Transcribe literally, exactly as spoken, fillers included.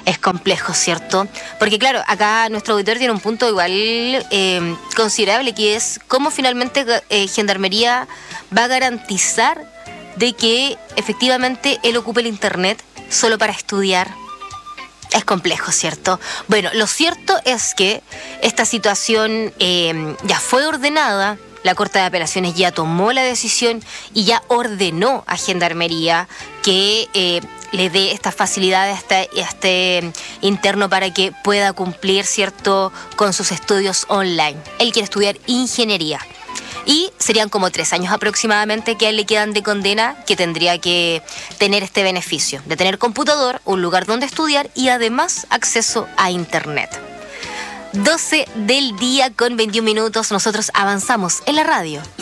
Es complejo, ¿cierto? Porque claro, acá nuestro auditor tiene un punto igual eh, considerable, que es cómo finalmente eh, Gendarmería va a garantizar de que efectivamente él ocupe el internet solo para estudiar. Es complejo, ¿cierto? Bueno, lo cierto es que esta situación eh, ya fue ordenada. La Corte de Apelaciones ya tomó la decisión y ya ordenó a Gendarmería que eh, le dé esta facilidad a este, a este interno para que pueda cumplir, ¿cierto?, con sus estudios online. Él quiere estudiar ingeniería. Y serían como tres años aproximadamente que a él le quedan de condena, que tendría que tener este beneficio de tener computador, un lugar donde estudiar y además acceso a internet. doce del día con veintiún minutos, nosotros avanzamos en la radio.